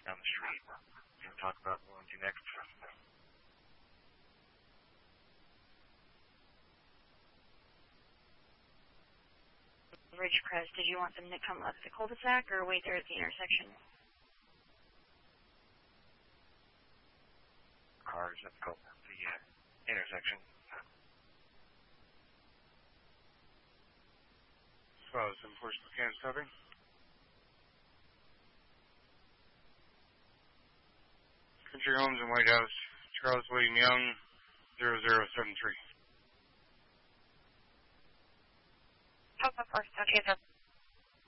down the street. We'll talk about what we'll do next. Ridgecrest, did you want them to come up the cul-de-sac or wait there at the intersection? Cars at the intersection. Well, 7-4 Spokane stopping. Country Homes and White House, Charles William Young, 0073. Of course. Okay, that's